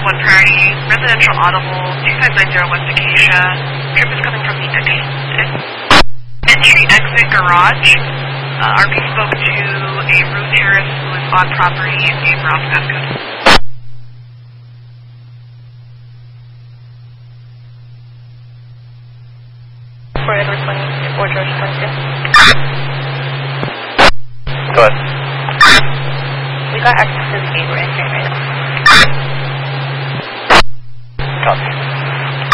1 priority, residential audible, 2590 West Acacia. Trip is coming from the entry exit garage. RP spoke to a root terrorist who was on property and gave Ralph passcode. For Edward 20 or George 22. Go ahead. We got access to the gate. We're entering right now. Copy.